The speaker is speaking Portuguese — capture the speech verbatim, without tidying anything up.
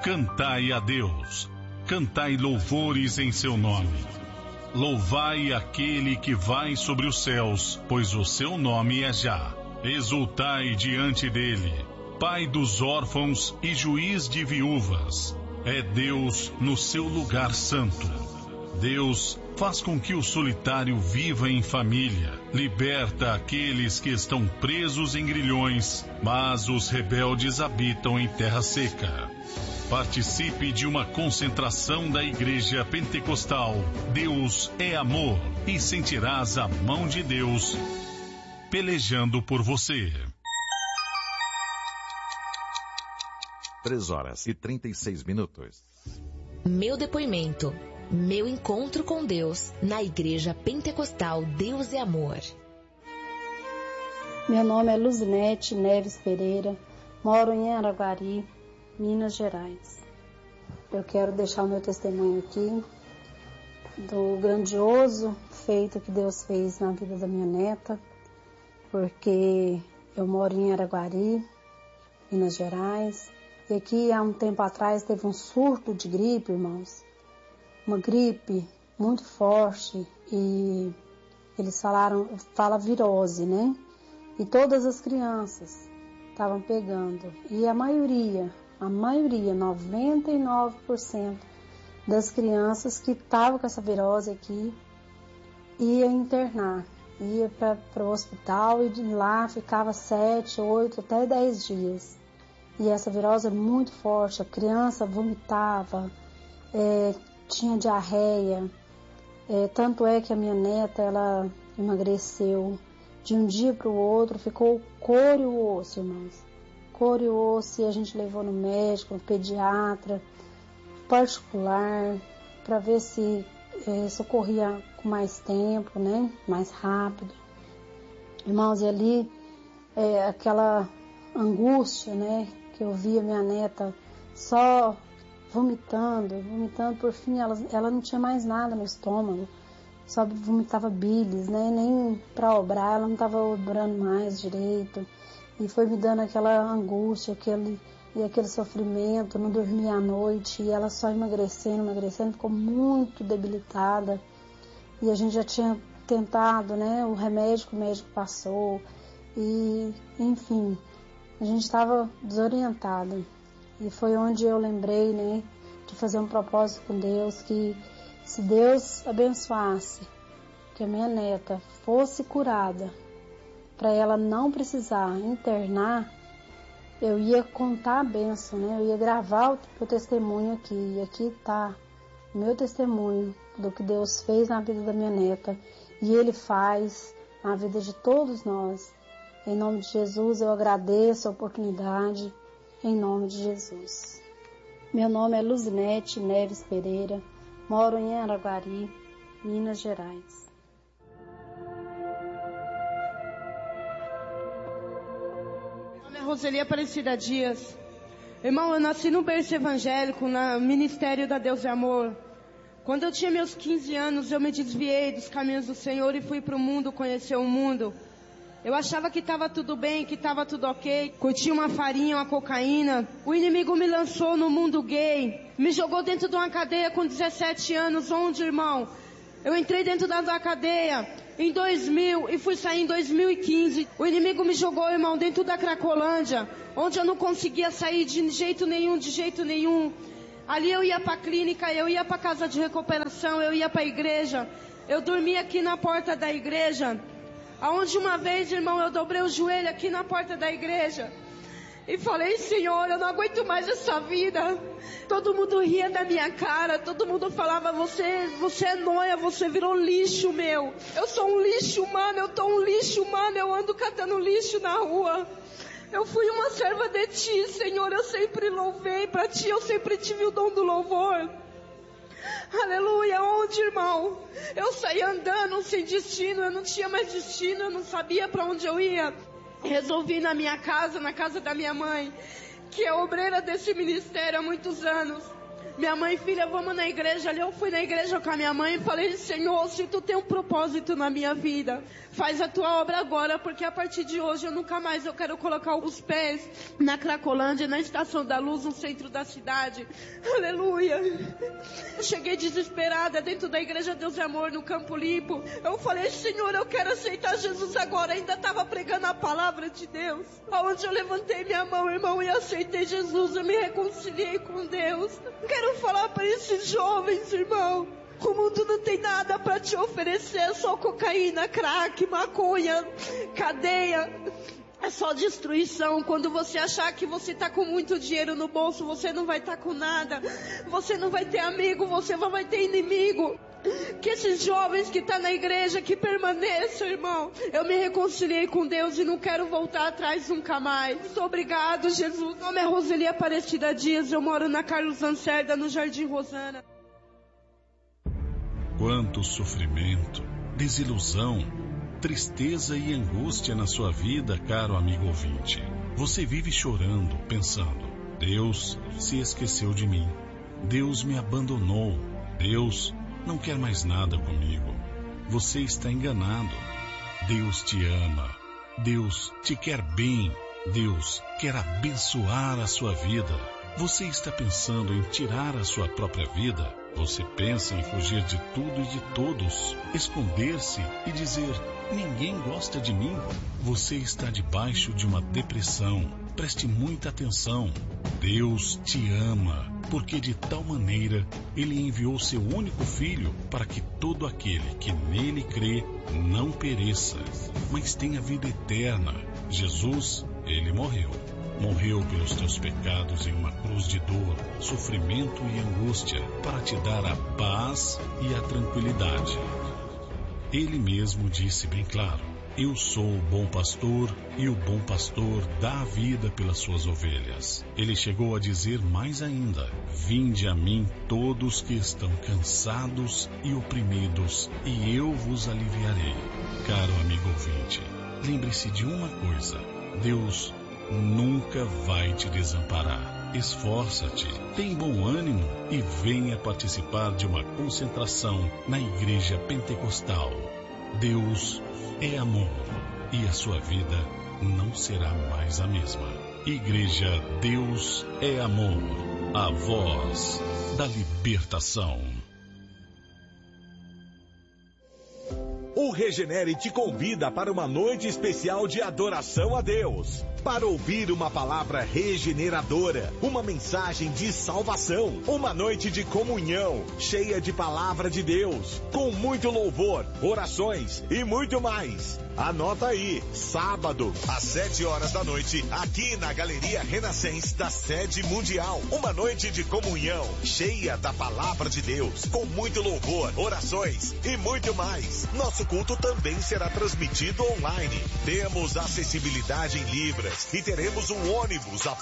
Cantai a Deus, cantai louvores em seu nome. Louvai aquele que vai sobre os céus, pois o seu nome é Já. Exultai diante dele, Pai dos órfãos e juiz de viúvas. É Deus no seu lugar santo. Deus faz com que o solitário viva em família, liberta aqueles que estão presos em grilhões, mas os rebeldes habitam em terra seca. Participe de uma concentração da Igreja Pentecostal Deus é Amor e sentirás a mão de Deus pelejando por você. três horas e trinta e seis minutos. Meu depoimento, meu encontro com Deus na Igreja Pentecostal Deus é Amor. Meu nome é Luzinete Neves Pereira, moro em Araguari, Minas Gerais. Eu quero deixar o meu testemunho aqui do grandioso feito que Deus fez na vida da minha neta, porque eu moro em Araguari, Minas Gerais, e aqui há um tempo atrás teve um surto de gripe, irmãos, uma gripe muito forte, e eles falaram, fala virose, né? E todas as crianças estavam pegando, e a maioria, a maioria, noventa e nove por cento das crianças que estavam com essa virose aqui, ia internar, ia para o hospital e de lá ficava sete, oito, até dez dias. E essa virose é muito forte, a criança vomitava, é, tinha diarreia, é, tanto é que a minha neta, ela emagreceu de um dia para o outro, ficou couro e osso, irmãos. Couro e osso, e a gente levou no médico, no pediatra particular, para ver se é, socorria com mais tempo, né, mais rápido. Irmãos, e ali, é, aquela angústia, né, que eu via minha neta só vomitando, vomitando, por fim ela, ela não tinha mais nada no estômago, só vomitava bilis, né, nem para obrar, ela não estava obrando mais direito, e foi me dando aquela angústia, aquele, e aquele sofrimento, não dormia à noite, e ela só emagrecendo, emagrecendo, ficou muito debilitada, e a gente já tinha tentado, né, o remédio que o médico passou, e enfim, a gente estava desorientada, e foi onde eu lembrei, né, de fazer um propósito com Deus, que se Deus abençoasse, que a minha neta fosse curada, para ela não precisar internar, eu ia contar a bênção, né, eu ia gravar o testemunho aqui, e aqui está o meu testemunho do que Deus fez na vida da minha neta, e Ele faz na vida de todos nós. Em nome de Jesus, eu agradeço a oportunidade, em nome de Jesus. Meu nome é Luzinete Neves Pereira, moro em Araguari, Minas Gerais. Meu nome é Roseli Aparecida Dias. Irmão, eu nasci no berço evangélico, no Ministério da Deus é Amor. Quando eu tinha meus quinze anos, eu me desviei dos caminhos do Senhor e fui para o mundo conhecer o mundo. Eu achava que estava tudo bem, que estava tudo ok, curtia uma farinha, uma cocaína. O inimigo me lançou no mundo gay, me jogou dentro de uma cadeia com dezessete anos, onde, irmão, eu entrei dentro da, da cadeia em dois mil e fui sair em dois mil e quinze. O inimigo me jogou, irmão, dentro da Cracolândia, onde eu não conseguia sair de jeito nenhum, de jeito nenhum. Ali eu ia para a clínica, eu ia para a casa de recuperação, eu ia para a igreja. Eu dormia aqui na porta da igreja. Aonde uma vez, irmão, eu dobrei o joelho aqui na porta da igreja e falei: Senhor, eu não aguento mais essa vida. Todo mundo ria da minha cara, todo mundo falava: você, você é nóia, você virou lixo, meu. Eu sou um lixo humano, eu tô um lixo humano, eu ando catando lixo na rua. Eu fui uma serva de Ti, Senhor, eu sempre louvei para Ti, eu sempre tive o dom do louvor. Aleluia, onde, irmão? Eu saí andando sem destino, eu não tinha mais destino, eu não sabia para onde eu ia. Resolvi na minha casa, na casa da minha mãe, que é obreira desse ministério há muitos anos. Minha mãe, filha, vamos na igreja ali. Eu fui na igreja com a minha mãe e falei, Senhor, se tu tem um propósito na minha vida, faz a tua obra agora, porque a partir de hoje eu nunca mais eu quero colocar os pés na Cracolândia, na Estação da Luz, no centro da cidade. Aleluia. Eu cheguei desesperada dentro da igreja Deus e Amor, no Campo Limpo. Eu falei, Senhor, eu quero aceitar Jesus agora. Ainda estava pregando a palavra de Deus. Aonde eu levantei minha mão, irmão, e aceitei Jesus. Eu me reconciliei com Deus. Quero falar para esses jovens, irmão. O mundo não tem nada para te oferecer, só cocaína, crack, maconha, cadeia. É só destruição. Quando você achar que você está com muito dinheiro no bolso, você não vai estar tá com nada. Você não vai ter amigo, você vai ter inimigo. Que esses jovens que estão tá na igreja, que permaneçam, irmão. Eu me reconciliei com Deus e não quero voltar atrás nunca mais. Muito obrigado, Jesus. Meu nome é Roseli Aparecida Dias, eu moro na Carlos Lacerda, no Jardim Rosana. Quanto sofrimento, desilusão, tristeza e angústia na sua vida, caro amigo ouvinte. Você vive chorando, pensando, Deus se esqueceu de mim. Deus me abandonou. Deus não quer mais nada comigo. Você está enganado. Deus te ama. Deus te quer bem. Deus quer abençoar a sua vida. Você está pensando em tirar a sua própria vida? Você pensa em fugir de tudo e de todos, esconder-se e dizer, ninguém gosta de mim? Você está debaixo de uma depressão. Preste muita atenção. Deus te ama, porque de tal maneira Ele enviou seu único Filho para que todo aquele que nele crê não pereça, mas tenha vida eterna. Jesus, Ele morreu. Morreu pelos teus pecados em uma cruz de dor, sofrimento e angústia, para te dar a paz e a tranquilidade. Ele mesmo disse bem claro, eu sou o bom pastor e o bom pastor dá a vida pelas suas ovelhas. Ele chegou a dizer mais ainda, vinde a mim todos que estão cansados e oprimidos e eu vos aliviarei. Caro amigo ouvinte, lembre-se de uma coisa, Deus nunca vai te desamparar. Esforça-te, tem bom ânimo e venha participar de uma concentração na Igreja Pentecostal. Deus é amor e a sua vida não será mais a mesma. Igreja Deus é Amor, a voz da libertação. O Regenere te convida para uma noite especial de adoração a Deus, para ouvir uma palavra regeneradora, uma mensagem de salvação, uma noite de comunhão, cheia de palavra de Deus, com muito louvor, orações e muito mais. Anota aí, sábado, às sete horas da noite, aqui na Galeria Renascença da Sede Mundial. Uma noite de comunhão, cheia da palavra de Deus, com muito louvor, orações e muito mais. Nosso culto também será transmitido online. Temos acessibilidade em Libras e teremos um ônibus a